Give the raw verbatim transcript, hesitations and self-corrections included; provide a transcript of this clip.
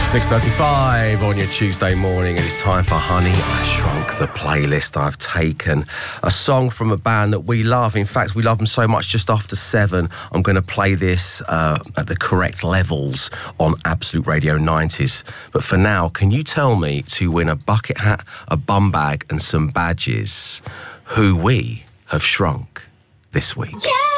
six thirty-five on your Tuesday morning, and it's time for Honey, I Shrunk the Playlist. I've taken a song from a band that we love. In fact, we love them so much, just after seven, I'm going to play this uh, at the correct levels on Absolute Radio nineties. But for now, can you tell me, to win a bucket hat, a bum bag and some badges, who we have shrunk this week? Yeah!